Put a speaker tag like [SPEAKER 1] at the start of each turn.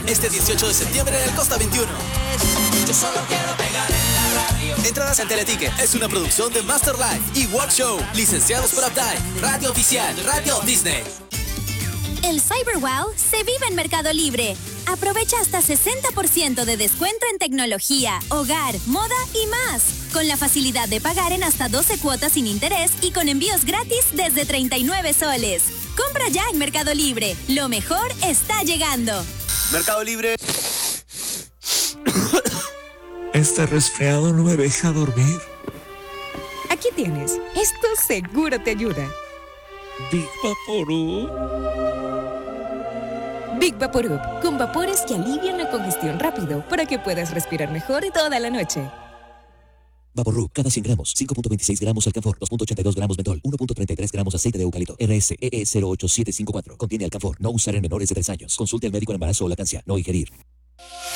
[SPEAKER 1] este 18 de septiembre en el Costa 21.
[SPEAKER 2] Yo solo quiero pegar en la radio.
[SPEAKER 1] Entradas en Teletique. Es una producción de Master Life y Work Show, licenciados por Uptime. Radio Oficial, Radio Disney.
[SPEAKER 3] El Cyber Wow se vive en Mercado Libre. Aprovecha hasta 60% de descuento en tecnología, hogar, moda y más. Con la facilidad de pagar en hasta 12 cuotas sin interés y con envíos gratis desde 39 soles. Compra ya en Mercado Libre. Lo mejor está llegando.
[SPEAKER 1] Mercado Libre.
[SPEAKER 4] Este resfriado no me deja dormir.
[SPEAKER 5] Aquí tienes. Esto seguro te ayuda.
[SPEAKER 4] Big Vaporub.
[SPEAKER 5] Big Vaporub, con vapores que alivian la congestión rápido para que puedas respirar mejor toda la noche.
[SPEAKER 6] Vaporub, cada 100 gramos, 5.26 gramos alcanfor, 2.82 gramos mentol, 1.33 gramos aceite de eucalipto, RSEE 08754. Contiene alcanfor, no usar en menores de 3 años. Consulte al médico en embarazo o lactancia, no ingerir.